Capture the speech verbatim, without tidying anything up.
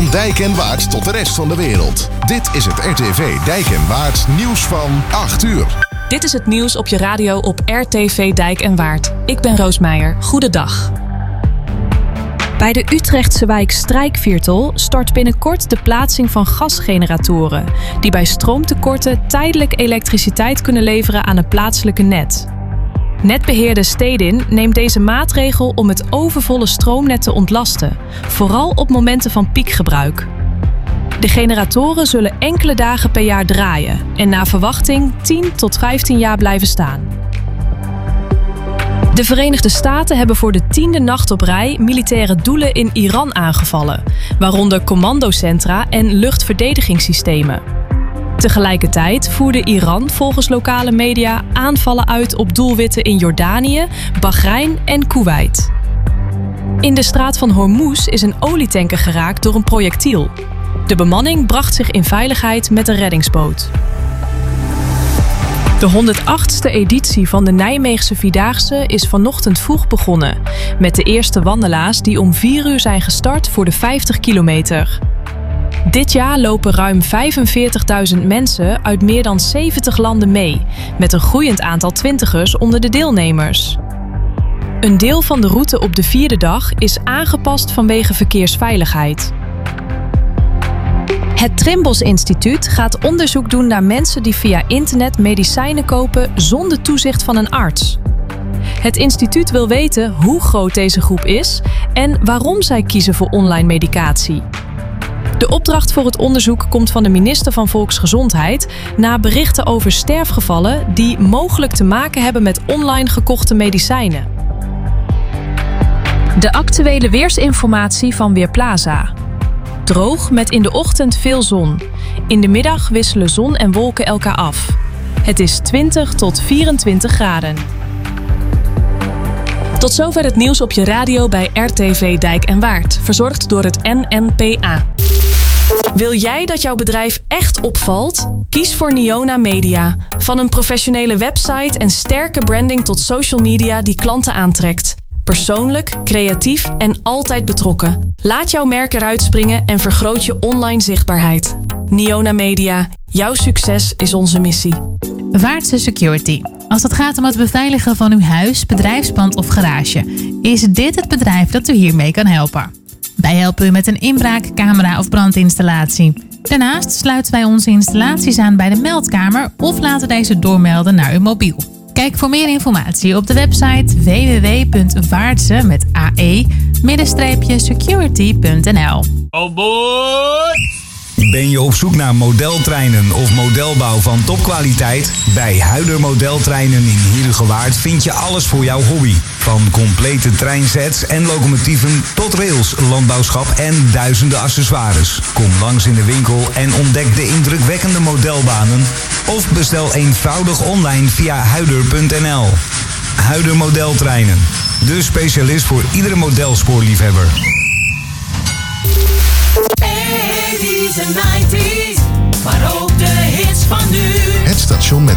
Van Dijk en Waard tot de rest van de wereld. Dit is het R T V Dijk en Waard nieuws van acht uur. Dit is het nieuws op je radio op R T V Dijk en Waard. Ik ben Roos Meijer. Goedendag. Bij de Utrechtse wijk Strijkviertel start binnenkort de plaatsing van gasgeneratoren, die bij stroomtekorten tijdelijk elektriciteit kunnen leveren aan het plaatselijke net. Netbeheerder Stedin neemt deze maatregel om het overvolle stroomnet te ontlasten, vooral op momenten van piekgebruik. De generatoren zullen enkele dagen per jaar draaien en naar verwachting tien tot vijftien jaar blijven staan. De Verenigde Staten hebben voor de tiende nacht op rij militaire doelen in Iran aangevallen, waaronder commandocentra en luchtverdedigingssystemen. Tegelijkertijd voerde Iran volgens lokale media aanvallen uit op doelwitten in Jordanië, Bahrein en Koeweit. In de straat van Hormuz is een olietanker geraakt door een projectiel. De bemanning bracht zich in veiligheid met een reddingsboot. De honderdachtste editie van de Nijmeegse Vierdaagse is vanochtend vroeg begonnen, met de eerste wandelaars die om vier uur zijn gestart voor de vijftig kilometer. Dit jaar lopen ruim vijfenveertigduizend mensen uit meer dan zeventig landen mee, met een groeiend aantal twintigers onder de deelnemers. Een deel van de route op de vierde dag is aangepast vanwege verkeersveiligheid. Het Trimbos Instituut gaat onderzoek doen naar mensen die via internet medicijnen kopen zonder toezicht van een arts. Het instituut wil weten hoe groot deze groep is en waarom zij kiezen voor online medicatie. De opdracht voor het onderzoek komt van de minister van Volksgezondheid na berichten over sterfgevallen die mogelijk te maken hebben met online gekochte medicijnen. De actuele weersinformatie van Weerplaza. Droog met in de ochtend veel zon. In de middag wisselen zon en wolken elkaar af. Het is twintig tot vierentwintig graden. Tot zover het nieuws op je radio bij R T V Dijk en Waard, verzorgd door het N N P A. Wil jij dat jouw bedrijf echt opvalt? Kies voor Niona Media. Van een professionele website en sterke branding tot social media die klanten aantrekt. Persoonlijk, creatief en altijd betrokken. Laat jouw merk eruit springen en vergroot je online zichtbaarheid. Niona Media. Jouw succes is onze missie. Waardse Security. Als het gaat om het beveiligen van uw huis, bedrijfspand of garage, is dit het bedrijf dat u hiermee kan helpen. Wij helpen u met een inbraak, camera of brandinstallatie. Daarnaast sluiten wij onze installaties aan bij de meldkamer of laten deze doormelden naar uw mobiel. Kijk voor meer informatie op de website w w w punt waardse met ae security punt n l. Oh boy! Ben je op zoek naar modeltreinen of modelbouw van topkwaliteit? Bij Huider Modeltreinen in Heerhugowaard vind je alles voor jouw hobby. Van complete treinsets en locomotieven tot rails, landbouwschap en duizenden accessoires. Kom langs in de winkel en ontdek de indrukwekkende modelbanen. Of bestel eenvoudig online via huider punt n l. Huider Modeltreinen. De specialist voor iedere modelspoorliefhebber. eighties en nineties, maar ook de hits van nu. Het station met